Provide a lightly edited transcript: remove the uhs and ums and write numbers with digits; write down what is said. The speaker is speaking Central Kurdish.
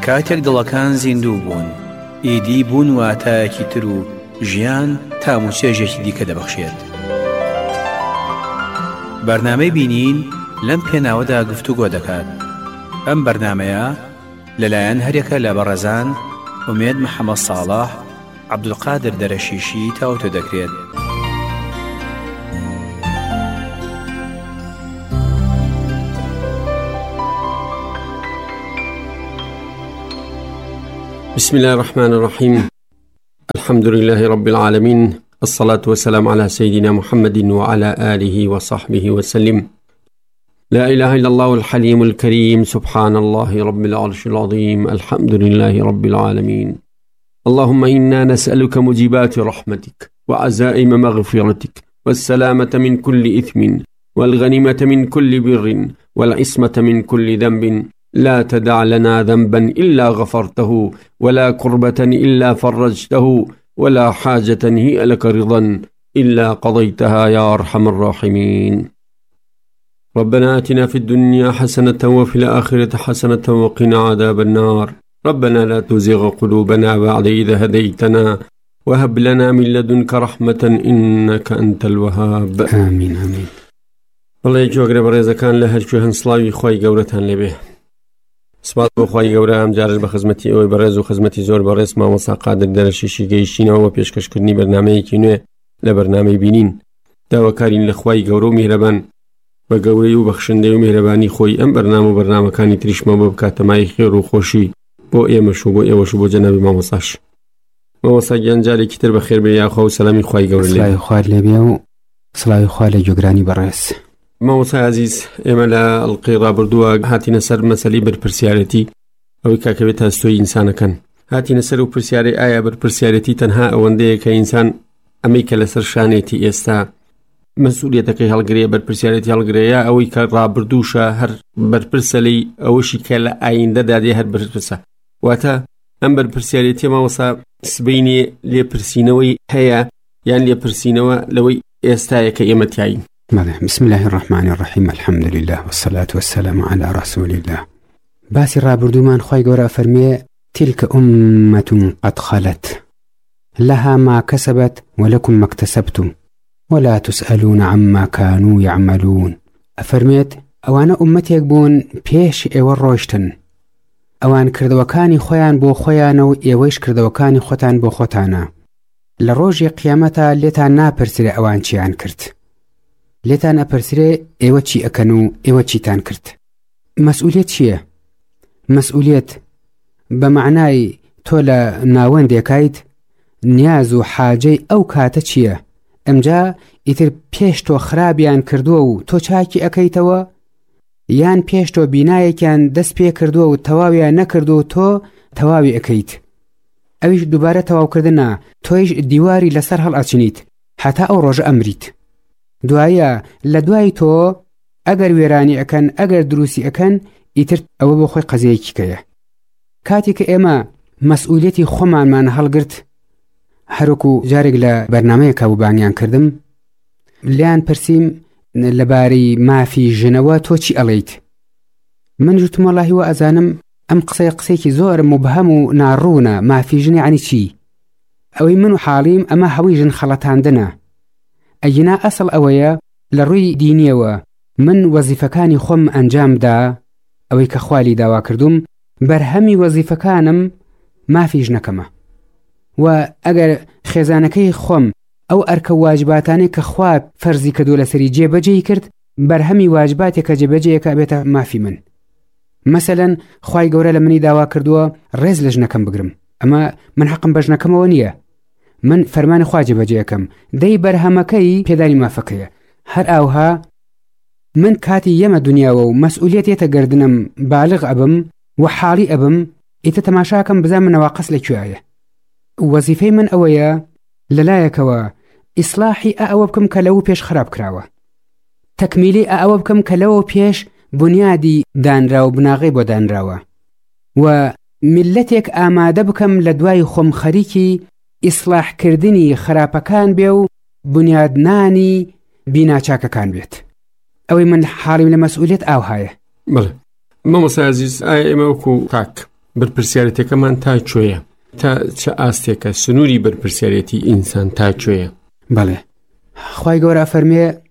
کاتێک دڵەکان زیندوو بوون ئیدی بوون واتایەکی تر و ژیان تام و چێژێکی دیکە دەبەخشێت. بەرنامەی بینین لەم پێناوەدا گفتوگۆ دەکات. ئەم بەرنامەیە لەلایەن هەرێکە لە بەڕێزان ئومێد محەممەد ساڵح، عەبدولقادر دەرەشیشی تاوتۆ دەکرێت. بسم الله الرحمن الرحيم. الحمد لله رب العالمين، الصلاة والسلام على سيدنا محمد وعلى آله وصحبه وسلم. لا إله إلا الله الحليم الكريم، سبحان الله رب العرش العظيم، الحمد لله رب العالمين. اللهم إنا نسألك موجبات رحمتك وعزائم مغفرتك والسلامة من كل إثم والغنيمة من كل بر والعصمة من كل ذنب، لا تدع لنا ذنبا إلا غفرته ولا كربة إلا فرجته ولا حاجة هي لك رضا إلا قضيتها يا أرحم الراحمين. ربنا آتنا في الدنيا حسنة وفي الآخرة حسنة وقنا عذاب النار. ربنا لا تزغ قلوبنا بعد إذا هديتنا وهب لنا من لدنك رحمة إنك أنت الوهاب. آمين آمين. والله جوگرە بەڕێزەکان لە هەر کوێ هەن سڵاوی خۆی گەورەتان لێبێ. سپاس بۆ خۆی گەورە ئەم جارش بە خزمەتی ئەوەی بەڕێز و خزمەتی زۆر بەڕێز مامۆستا قادر دەرەشیشی گەیشتینەوە بە پێشکەشکردنی بەرنامەیەکی نوێ لە بەرنامەی بینین. داواکارین لە خوای گەورە و میهرەبان بە گەورەی و بەخشندەی و میهرەبانی خۆی ئەم بەرنامە و بەرنامەکانی تریشمە بە بکاتەمای خێر و خۆشی بۆ ئێمەش و بۆ ئێوەش و بۆ جەنابی مامۆستاش. مامۆستا گیان جارێکی تر بەخێر بێ یاخوا و سەلامی خوای گەورە لێ. سڵاوی خوا لێبێ و سڵاوی خوا لە گوێگرانی بەڕێز. مامۆستا عەزیز، ئێمە لە ئەڵقەی ڕابردووە هاتینە سەر مەسەلەی بەرپرسیارەتی ئەوەی کاکەوێت هەستۆی ئینسانەکەن. هاتینە سەر و پرسیارەی ئایا بەرپرسیارەتی تەنها ئەوەندەیە کە ئینسان ئەمەی کە لەسەر شانێتی ئێستا مەسئولیەتەکەی هەڵگرەیە بەرپرسیارەتی هەڵگرەیە ئەوەی کە ڕابردووشە هەر بەرپرسە لەی ئەوەشی کە لە ئایندەدا دێ هەر بەرپرسە. واتە ئەم بەرپرسیارەتی مامۆستا سبەینێ لێپرسینەوەی هەیە یان لێپرسینەوە لەوەی ئێستایە کە ئێمە تیاین. بسم الله الرحمن الرحيم، الحمد لله والصلاة والسلام على رسول الله. باسی ڕابردوومان خی گەورە فەرمێ تلك أمة قد خلت لها ما كسبت ولكم ما اكتسبتم ولا تسألون عما كانوا يعملون. ئەفەرمێت ئەوانە ئومەتێک بوون پێش ئێوە ڕۆیشتن، ئەوان کردەوەکانی خۆیان بۆ خۆیانە و ئێوەیش کردەوەکانی خۆتان بۆ خۆتانە. لە ڕۆژی قیامەتە لێتان ناپرسرێ ئەوان چیان کرد، لێتان ئەپرسرێ ئێوە چی ئەکەن و ئێوە چیتان کرد. مەسئولیت چییە؟ مەسئولیت بە معنای تۆ لە ناوەندێکایت نیاز و حاجەی ئەو کاتە چییە؟ ئەمجا ئیتر پێش تۆ خراپیان کردووە و تۆ چاکی ئەەکەیتەوە، یان پێش تۆ بینایەکیان دەست پێ کردووە و تەواویان نەکردو و تۆ تەواوی ئەەکەیت. ئەویش دووبارە تەواوکردنە، تۆیش دیواری لەسەر هەڵ ئەچنیت هەتا ئەو ڕۆژە ئەمریت. دوایە لە دوای تۆ ئەگەر وێرانی ئەەکەن ئەگەر دروستی ئەەکەن ئیتر ئەوە بۆ خۆی قەزەیەکی کەیە. کاتی کە ئێمە مەسئولیەتی خۆمانمان هەڵگرت، هەروەکو جارێک لە بەرنامەیە کابووبانیان کردم، لیان پرسییم لەبارەی مافی ژنەوە تۆ چی ئەڵێیت؟ من جوتم وەڵاهی وە ئەزانم ئەم قسەیەکی زۆر مبهەم و ناڕوونە. مافی ژنی عنی چی؟ ئەوەی من و حاڵیم ئەمە هەوی ژن خەڵەتاندنە. ئەینا ئەسڵ ئەوەیە لە ڕووی دینیەوە من وەزیفەکانی خۆم ئەنجامدا، ئەوەی کە خوالی داوا کردوم بەرهەمی وەزیفەکانم مافی ژنەکەمە. و ئەگەر خێزانەکەی خۆم ئەو ئەرکە واجباتانەی کە خوا فەرزی کردو لەسەری جێبەجێی کرد بەرهەمی واجباتێکە جێبەجێیەکە بێتە مافی من. مەسەلەن خوای گەورە لە منی داوا کردووە ڕێز لە ژنەکەم بگرم، ئەمە من حەقم بە ژنەکەمەوە نییە، من فەرمانی خوا جێبەجێیەکەم، دەی بەرهەمەکەی پێدانی مافەکەیە. هەر ئاوها من کاتی یەمە دنیاوە و مەسئولیەتێتە گردنم بالغ ئەبم و حاڵی ئەبم، ئیتە تەماشاکەم بزان منەوە قەس لەکوێیە. وەزیفەی من ئەوەیە لەلایەکەوە ئیسلاحی ئەوە بکەم کە لەو پێش خراپ کراوە، تەکمیلی ئەوە بکەم کە لەوە پێش بنیادی دانرا و بناغی بۆ دانراوە، و ملەتێک ئامادە بکەم لە دوای خۆم خەریکی ئیسلاحکردنی خراپەکان بێ و بنیادنانی بیناچاکەکان بێت. ئەوەی من حاڵیم لە مەسئولیت ئاوهایە. بەڵێ مامۆستا عەزیز، ئایا ئێمە وەکو کاک بەرپرسیارەتەکەمان تا کوێیە؟ تا چه ئاستێکە سنووری بەرپرسیارەتی ئینسان تا کوێیە؟ بەڵێ خوای گەورە فەرمێ